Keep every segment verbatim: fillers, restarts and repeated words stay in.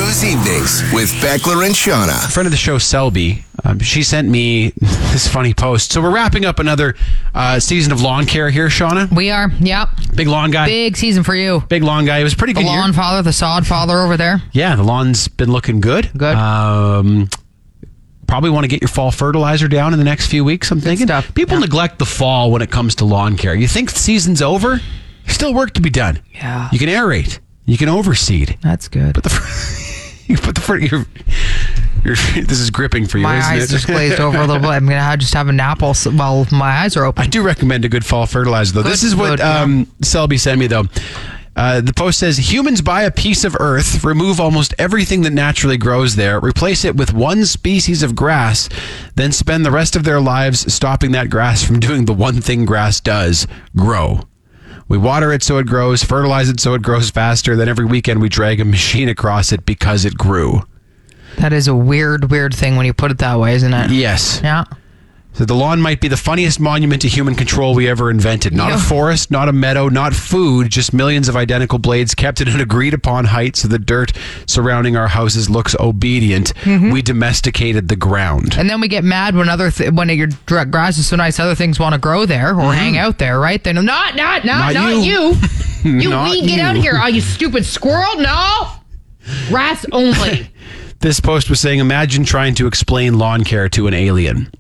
Cruise Evenings with Beckler and Shauna. A friend of the show, Selby, um, she sent me this funny post. So we're wrapping up another uh, season of lawn care here, Shauna. We are, yep. Big lawn guy. Big season for you. Big lawn guy. It was pretty The good lawn year. father, the sod father over there. Yeah, the lawn's been looking good. Good. Um, probably want to get your fall fertilizer down in the next few weeks, I'm thinking. stuff. People Yeah. neglect the fall when it comes to lawn care. You think the season's over? There's still work to be done. Yeah. You can aerate. You can overseed. That's good. But the you put the fir- your your this is gripping for you, My isn't eyes it? just glazed over a little bit. I'm going to just have an apple s- while my eyes are open. I do recommend a good fall fertilizer, though. Good, this is what good, yeah. um, Selby sent me, though. Uh, the post says, humans buy a piece of earth, remove almost everything that naturally grows there, replace it with one species of grass, then spend the rest of their lives stopping that grass from doing the one thing grass does, grow. We water it so it grows, fertilize it so it grows faster, then every weekend we drag a machine across it because it grew. That is a weird, weird thing when you put it that way, isn't it? Yes. Yeah. So the lawn might be the funniest monument to human control we ever invented. Not Yeah. a forest, not a meadow, not food, just millions of identical blades kept at an agreed upon height so the dirt surrounding our houses looks obedient. Mm-hmm. We domesticated the ground. And then we get mad when other th- when your dr- grass is so nice, other things want to grow there or hang out there, right? Then not, not, Not not, not, you. you. You Not weed, get you. out of here, oh, you stupid squirrel! No, grass only. This post was saying, imagine trying to explain lawn care to an alien.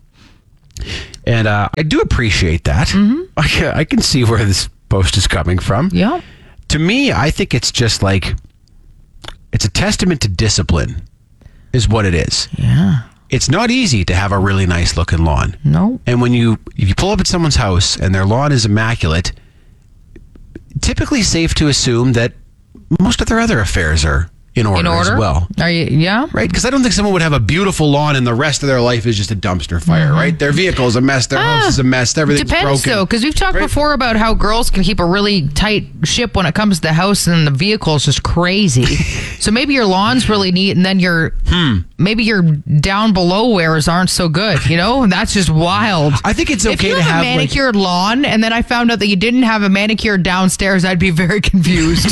And uh, I do appreciate that. Mm-hmm. I, can, I can see where this post is coming from. Yeah. To me, I think it's just like, it's a testament to discipline, is what it is. Yeah. It's not easy to have a really nice looking lawn. No. And when you if you pull up at someone's house and their lawn is immaculate, typically safe to assume that most of their other affairs are in order, In order. as well. Are you? Yeah. Right? Because I don't think someone would have a beautiful lawn and the rest of their life is just a dumpster fire, right? Their vehicle's a mess, their house is a mess, everything's Mm-hmm. Depends, broken. though, because we've talked Right. before about how girls can keep a really tight ship when it comes to the house, and the vehicle is just crazy. So maybe your lawn's really neat, and then your maybe your down below wears aren't so good. You know, that's just wild. I think it's if okay you to have have a like, manicured lawn, and then I found out that you didn't have a manicure downstairs, I'd be very confused.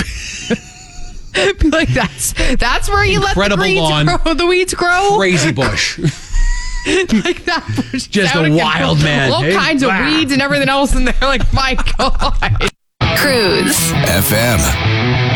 Be like, that's that's where you Incredible let the weeds lawn. grow. The weeds grow. crazy bush. Like that was Just out a of wild control. man. All Hey, kinds of wow. weeds and everything else in there. Like, my God. Cruise. F M.